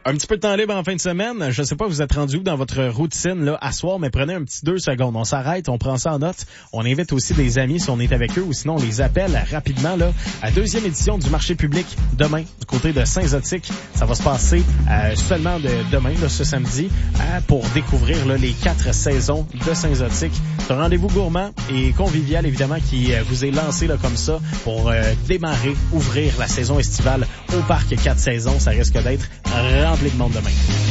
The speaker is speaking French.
Un petit peu de temps libre en fin de semaine. Je sais pas, vous êtes rendu où dans votre routine là à soir, mais prenez un petit 2 secondes. On s'arrête, on prend ça en note. On invite aussi des amis si on est avec eux ou sinon on les appelle rapidement là à 2e édition du marché public demain du côté de Saint-Zotique. Ça va se passer seulement demain, là, ce samedi, pour découvrir là, les 4 saisons de Saint-Zotique. C'est un rendez-vous gourmand et convivial évidemment qui vous est lancé là comme ça pour démarrer, ouvrir la saison estivale au parc 4 saisons. Ça risque d'être rempli de monde demain.